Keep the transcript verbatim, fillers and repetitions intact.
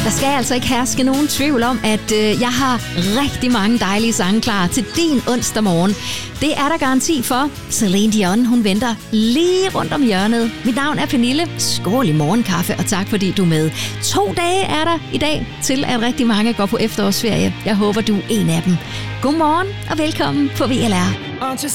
Der skal altså ikke herske nogen tvivl om, at øh, jeg har rigtig mange dejlige sange klar til din onsdag morgen. Det er der garanti for. Celine Dion, hun venter lige rundt om hjørnet. Mit navn er Pernille. Skål i morgenkaffe, og tak fordi du er med. To dage er der i dag til, at rigtig mange går på efterårsferie. Jeg håber, du er en af dem. Godmorgen og velkommen på V L R.